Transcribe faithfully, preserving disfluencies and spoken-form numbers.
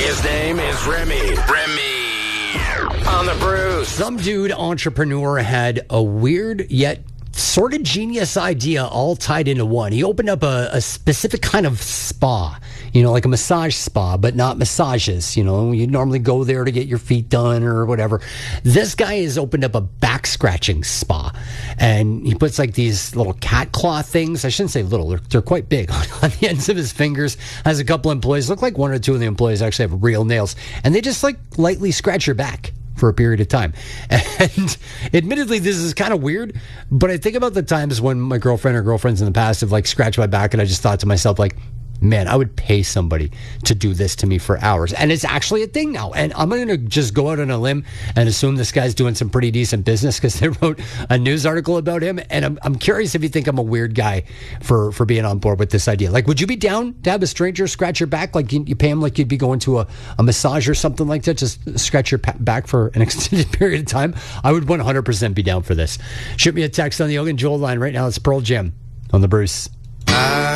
His name is Remy. Remy. On the Bruce. Some dude entrepreneur had a weird yet sort of genius idea all tied into one. He opened up a, a specific kind of spa, you know, like a massage spa, but not massages. You know, you normally go there to get your feet done or whatever. This guy has opened up a back scratching spa, and he puts like these little cat claw things. I shouldn't say little, they're, they're quite big on, on the ends of his fingers. Has a couple employees, look like one or two of the employees actually have real nails, and they just like lightly scratch your back for a period of time. And admittedly, this is kind of weird, but I think about the times when my girlfriend or girlfriends in the past have like scratched my back, and I just thought to myself, like, man, I would pay somebody to do this to me for hours. And it's actually a thing now. And I'm going to just go out on a limb and assume this guy's doing some pretty decent business because they wrote a news article about him. And I'm, I'm curious if you think I'm a weird guy for, for being on board with this idea. Like, would you be down to have a stranger scratch your back? Like, you, you pay him like you'd be going to a, a massage or something like that, just scratch your pa- back for an extended period of time? I would one hundred percent be down for this. Shoot me a text on the Yogan Joel line right now. It's Pearl Jam on the Bruce.